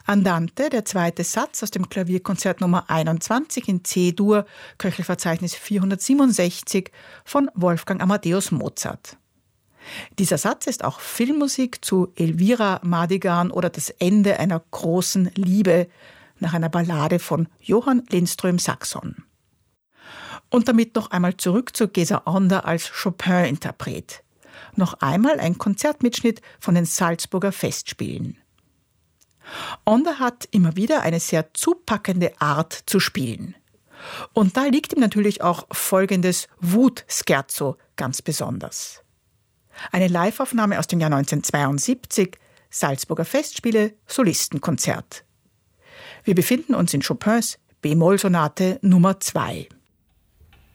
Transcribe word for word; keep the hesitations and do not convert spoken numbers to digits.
Andante, der zweite Satz aus dem Klavierkonzert Nummer einundzwanzig in C-Dur, Köchelverzeichnis vierhundertsiebenundsechzig von Wolfgang Amadeus Mozart. Dieser Satz ist auch Filmmusik zu Elvira Madigan oder das Ende einer großen Liebe nach einer Ballade von Johann Lindström Saxon. Und damit noch einmal zurück zu Gesa Onda als Chopin-Interpret. Noch einmal ein Konzertmitschnitt von den Salzburger Festspielen. Onda hat immer wieder eine sehr zupackende Art zu spielen. Und da liegt ihm natürlich auch folgendes Wut-Scherzo ganz besonders. Eine Liveaufnahme aus dem Jahr neunzehnhundertzweiundsiebzig, Salzburger Festspiele, Solistenkonzert. Wir befinden uns in Chopins B-Moll-Sonate Nummer zwei.